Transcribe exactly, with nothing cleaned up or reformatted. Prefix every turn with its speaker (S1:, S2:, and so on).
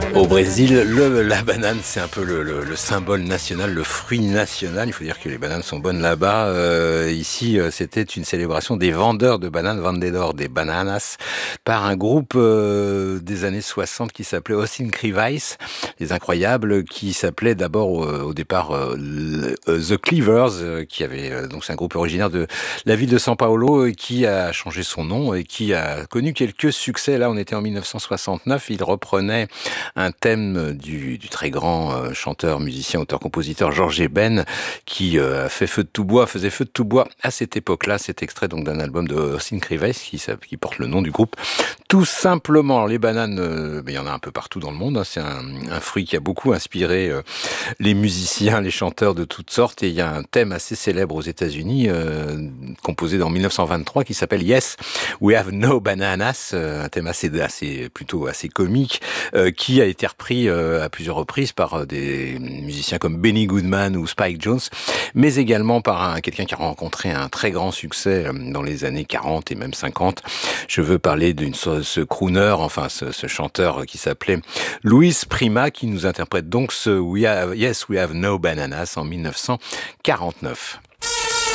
S1: Au Brésil, le, la banane, c'est un peu le, le, le symbole national, le fruit national. Il faut dire que les bananes sont bonnes là-bas. Euh, ici, euh, c'était une célébration des vendeurs de bananes, vendedor des bananas, par un groupe euh, des années soixante qui s'appelait Os Incríveis, les Incroyables, qui s'appelait d'abord euh, au départ euh, le, euh, The Cleavers, euh, qui avait euh, donc c'est un groupe originaire de la ville de São Paulo, euh, qui a changé son nom et qui a connu quelques succès. Là, on était en mille neuf cent soixante-neuf. Il reprenait un thème du, du très grand euh, chanteur, musicien, auteur-compositeur Georges Eben, qui euh, a fait feu de tout bois, faisait feu de tout bois à cette époque-là. Cet extrait donc d'un album de Os Incríveis qui, qui porte le nom du groupe. Tout simplement, les bananes, euh, il y en a un peu partout dans le monde. Hein. C'est un, un fruit qui a beaucoup inspiré euh, les musiciens, les chanteurs de toutes sortes. Et il y a un thème assez célèbre aux États-Unis, euh, composé en mille neuf cent vingt-trois, qui s'appelle Yes, We Have No Bananas, euh, un thème assez, assez plutôt assez comique, euh, qui a été repris euh, à plusieurs reprises par euh, des musiciens comme Benny Goodman ou Spike Jones, mais également par un, quelqu'un qui a rencontré un très grand succès euh, dans les années quarante et même cinquante. Je veux parler d'une ce crooner, enfin ce, ce chanteur qui s'appelait Luis Prima, qui nous interprète donc ce We Have, Yes We Have No Bananas en mille neuf cent quarante-neuf.